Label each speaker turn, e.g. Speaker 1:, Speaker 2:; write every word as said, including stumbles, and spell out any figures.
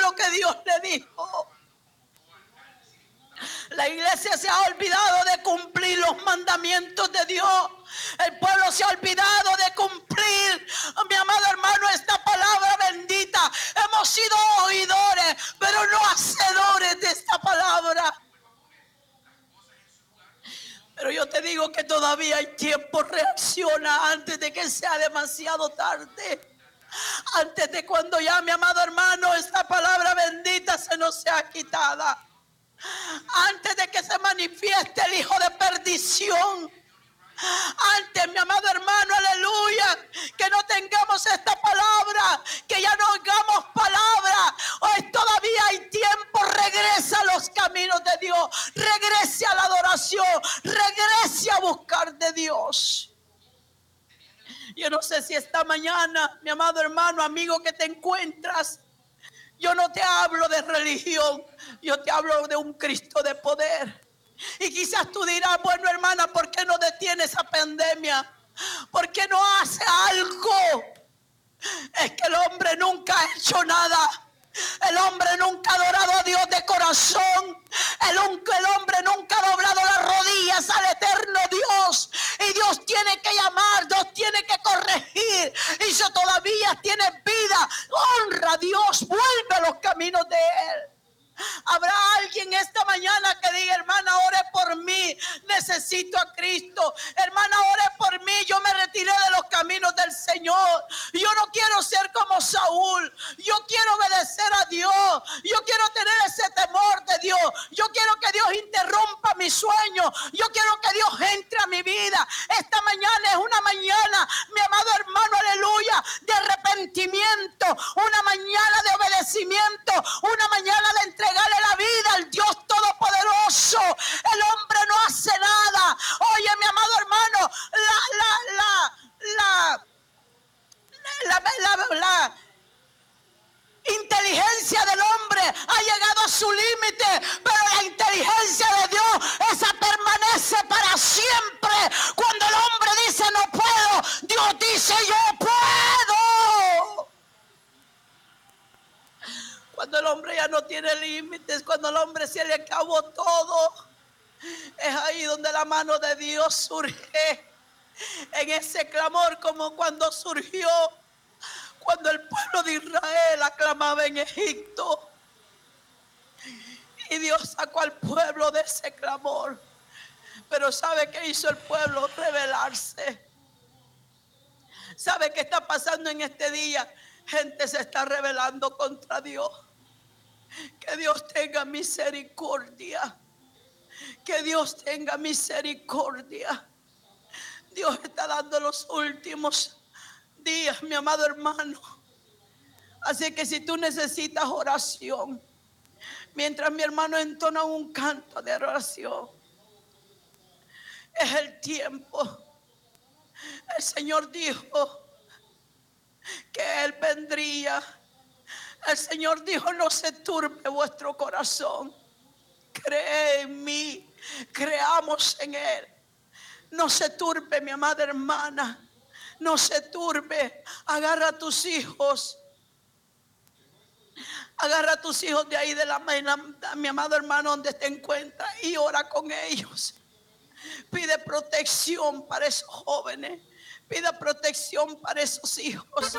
Speaker 1: lo que Dios le dijo. La iglesia se ha olvidado de cumplir los mandamientos de Dios. El pueblo se ha olvidado de cumplir, mi amado hermano, esta palabra bendita. Hemos sido oidores, pero no hacedores de esta palabra. Pero yo te digo que todavía hay tiempo. Reacciona antes de que sea demasiado tarde. Antes de cuando ya, mi amado hermano, esta palabra bendita se nos sea quitada. Antes de que se manifieste el hijo de perdición. Antes, mi amado hermano, aleluya, que no tengamos esta palabra, que ya no oigamos palabra. Hoy todavía hay tiempo. Regresa a los caminos de Dios. Regrese a la adoración. Regrese a buscar de Dios. Yo no sé si esta mañana, mi amado hermano, amigo que te encuentras, yo no te hablo de religión, yo te hablo de un Cristo de poder. Y quizás tú dirás, bueno, hermana, ¿por qué no detiene esa pandemia? ¿Por qué no hace algo? Es que el hombre nunca ha hecho nada. El hombre nunca ha adorado a Dios de corazón. El, el hombre nunca ha doblado las rodillas al eterno Dios. Y Dios tiene que llamar, Dios tiene que corregir. Y si todavía tienes vida, honra a Dios, vuelve a los caminos de Él. Habrá alguien esta mañana que diga, hermana, ore por mí, necesito a Cristo. Hermana, ore por mí, yo me retiré de los caminos del Señor. Yo no quiero ser como Saúl. Yo quiero obedecer a Dios. Yo quiero tener ese temor de Dios. Yo quiero que Dios interrumpa mi sueño. Yo quiero que Dios entre a mi vida. Esta mañana es una mañana, mi amado hermano, aleluya, de arrepentimiento. Una mañana de obedecimiento. Una mañana de entrega. Regale la vida al Dios Todopoderoso. El hombre no hace nada. Oye, mi amado hermano, la, la, la, la, la, la, la, la inteligencia del hombre ha llegado a su límite, pero la inteligencia de Dios, esa permanece para siempre. Cuando el hombre dice no puedo, Dios dice yo puedo. Cuando el hombre ya no tiene límites, cuando el hombre se le acabó todo, es ahí donde la mano de Dios surge. En ese clamor, como cuando surgió, cuando el pueblo de Israel aclamaba en Egipto. Y Dios sacó al pueblo de ese clamor. Pero ¿sabe qué hizo el pueblo? Rebelarse. ¿Sabe qué está pasando en este día? Gente se está rebelando contra Dios. Que Dios tenga misericordia. Que Dios tenga misericordia. Dios está dando los últimos días, mi amado hermano. Así que si tú necesitas oración, mientras mi hermano entona un canto de oración, es el tiempo. El Señor dijo que Él vendría. El Señor dijo, no se turbe vuestro corazón. Cree en mí, creamos en Él. No se turbe, mi amada hermana. No se turbe. Agarra a tus hijos. Agarra a tus hijos de ahí de la mi amado hermano donde te encuentras y ora con ellos. Pide protección para esos jóvenes. Pide protección para esos hijos.